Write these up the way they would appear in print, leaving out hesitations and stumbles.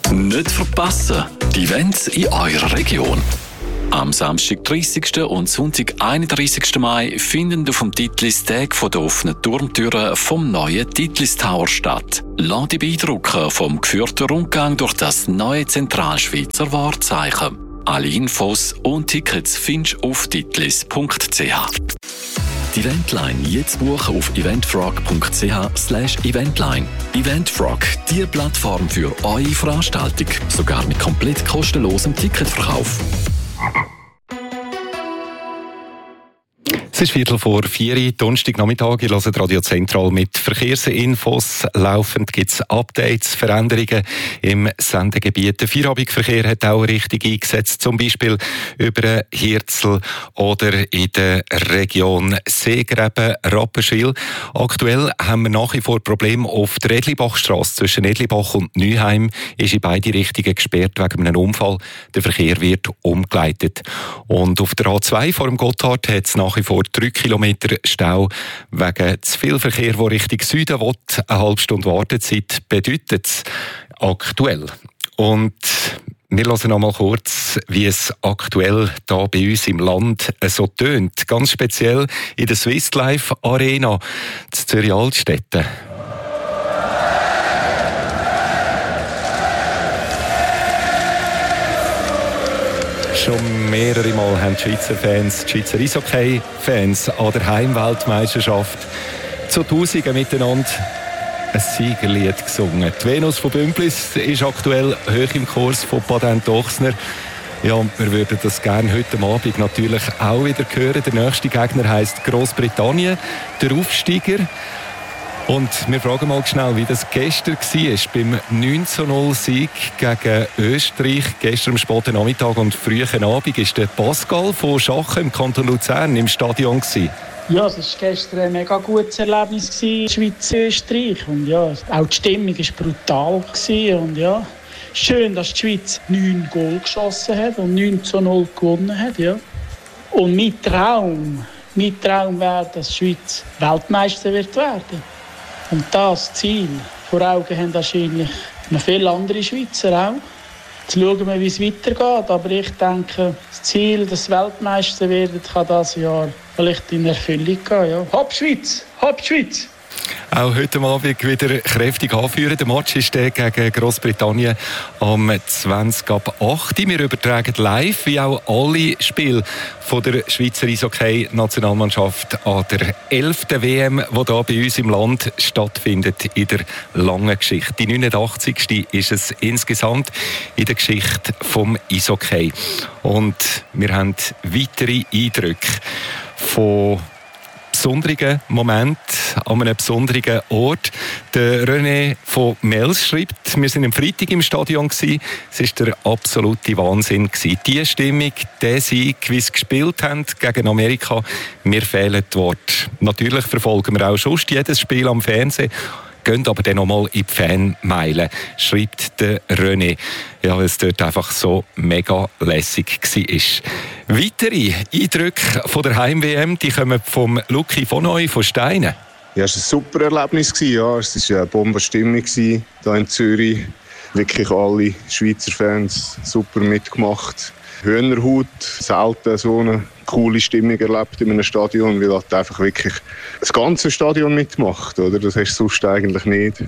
Nicht verpassen, die Events in eurer Region. Am Samstag, 30. und Sonntag, 31. Mai finden auf dem Titlis Tag der offenen Turmtüren vom neuen Titlis Tower statt. Lass dich beeindrucken vom geführten Rundgang durch das neue Zentralschweizer Wahrzeichen. Alle Infos und Tickets findest du auf titlis.ch. Die Eventline jetzt buchen auf eventfrog.ch/eventline. Eventfrog, die Plattform für eure Veranstaltung, sogar mit komplett kostenlosem Ticketverkauf. Es ist 3:45, Donnerstagnachmittag. Ihr hört Radio Zentral mit Verkehrsinfos. Laufend gibt es Updates, Veränderungen im Sendegebiet. Der Feierabendverkehr hat auch richtig eingesetzt, zum Beispiel über Hirzel oder in der Region Seegräben, Rapperswil. Aktuell haben wir nach wie vor Probleme auf der Edlibachstrasse zwischen Edlibach und Neuheim. Ist in beide Richtungen gesperrt wegen einem Unfall. Der Verkehr wird umgeleitet. Und auf der A2 vor dem Gotthard hat es nach wie vor 3 Kilometer Stau wegen zu viel Verkehr, der Richtung Süden will. Eine halbe Stunde Wartezeit bedeutet es aktuell. Und wir hören noch mal kurz, wie es aktuell hier bei uns im Land so tönt. Ganz speziell in der Swiss Life Arena in Zürich-Altstetten. Schon mehrere Mal haben die Schweizer Fans, die Schweizer Eishockey-Fans an der Heimweltmeisterschaft zu Tausenden miteinander ein Siegerlied gesungen. Die Venus von Bümplis ist aktuell hoch im Kurs von Patent Ochsner. Ja, wir würden das gerne heute Abend natürlich auch wieder hören. Der nächste Gegner heisst Großbritannien, der Aufsteiger. Und wir fragen mal schnell, wie das gestern war beim 9:0-Sieg gegen Österreich. Gestern am späten Nachmittag und frühen Abend war der Pascal von Schachen im Kanton Luzern im Stadion. Ja, es war gestern ein mega gutes Erlebnis, Schweiz-Österreich. Und ja, auch die Stimmung war brutal. Und ja, schön, dass die Schweiz 9 Goal geschossen hat und 9:0 gewonnen hat. Ja. Und mein Traum wäre, dass die Schweiz Weltmeister wird werden. Und das Ziel vor Augen haben wahrscheinlich noch viele andere Schweizer auch. Jetzt schauen wir, wie es weitergeht. Aber ich denke, das Ziel, dass Weltmeister werden, kann dieses Jahr vielleicht in Erfüllung gehen. Ja. Hopp Schweiz! Hopp Schweiz! Auch heute Abend wieder kräftig anführen. Der Match ist der gegen Großbritannien am 7:20. Wir übertragen live, wie auch alle Spiele von der Schweizer Eishockey-Nationalmannschaft an der 11. WM, die hier bei uns im Land stattfindet, in der langen Geschichte. Die 89. ist es insgesamt in der Geschichte vom Eishockey. Und wir haben weitere Eindrücke von besonderen Moment an einem besonderen Ort. Der René von Mels schreibt, wir sind am Freitag im Stadion gewesen. Es war der absolute Wahnsinn gewesen. Die Stimmung, der Sieg, wie sie gespielt haben gegen Amerika, mir fehlen die Worte. Natürlich verfolgen wir auch sonst jedes Spiel am Fernsehen, gehen aber dann nochmal in die Fanmeile, schreibt der René. Ja, weil es dort einfach so mega lässig war. Weitere Eindrücke von der Heim-WM, die kommen vom Luki von Neu von Steinen. Ja, es war ein super Erlebnis. Ja. Es war eine Bombenstimmung hier in Zürich. Wirklich alle Schweizer Fans super mitgemacht. Hühnerhaut, selten so eine coole Stimmung erlebt in einem Stadion, weil halt einfach wirklich das ganze Stadion mitmacht. Oder? Das hast du sonst eigentlich nicht.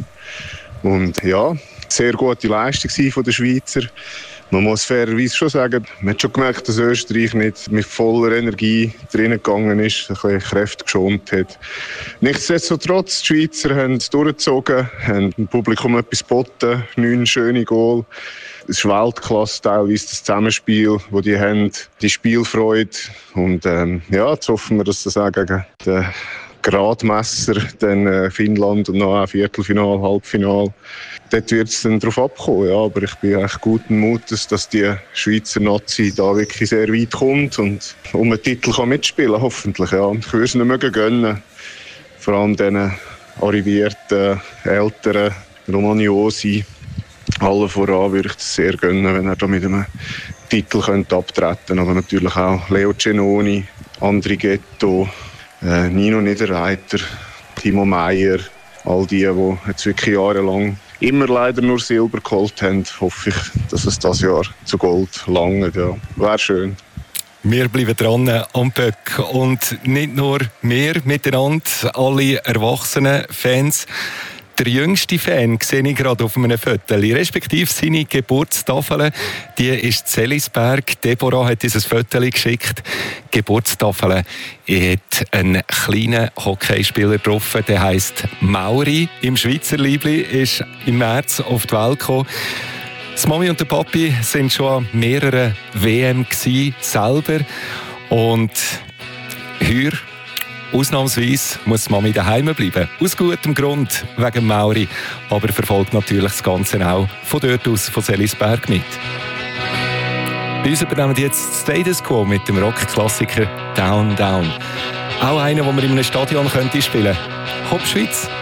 Und ja, sehr gute Leistung von den Schweizer. Man muss fairerweise schon sagen, man hat schon gemerkt, dass Österreich nicht mit voller Energie drinnen gegangen ist, ein bisschen Kräfte geschont hat. Nichtsdestotrotz, die Schweizer haben es durchgezogen, haben dem Publikum etwas geboten, 9 schöne Goal. Es ist Weltklasse teilweise, das Zusammenspiel, das die haben, die Spielfreude. Und ja, jetzt hoffen wir, dass das auch gegen den Gradmesser, dann Finnland und noch ein Viertelfinal, Halbfinal, dort wird es dann darauf abkommen. Ja, aber ich bin echt guten Mutes, dass die Schweizer Nazi da wirklich sehr weit kommt und um einen Titel kann mitspielen, hoffentlich. Ja. Und ich würde es nicht mögen gönnen, vor allem diesen arrivierten, älteren Romagnosi. Allen voran würde ich es sehr gönnen, wenn er da mit einem Titel abtreten könnte. Aber natürlich auch Leo Cenoni, Andri Ghetto, Nino Niederreiter, Timo Meyer, all die jetzt wirklich jahrelang immer leider nur Silber geholt haben, hoffe ich, dass es dieses Jahr zu Gold langt. Ja. Wäre schön. Wir bleiben dran am Böck. Und nicht nur wir miteinander, alle erwachsenen Fans. Der jüngste Fan sehe ich gerade auf einem Foto, respektive seine Geburtstafel, die ist in Selisberg. Deborah hat dieses Foto geschickt. Geburtstafel. Er hat einen kleinen Hockeyspieler getroffen, der heisst Mauri. Im Schweizer Liebli ist im März auf die Welt gekommen. Die Mami und der Papi sind schon an mehreren WM selber. Und heuer, ausnahmsweise, muss die Mami daheim bleiben. Aus gutem Grund, wegen Mauri. Aber verfolgt natürlich das Ganze auch von dort aus, von Selisberg mit. Bei uns übernehmen jetzt Status Quo mit dem Rockklassiker Down Down. Auch einer, den man in einem Stadion spielen könnte. Hopp Schweiz!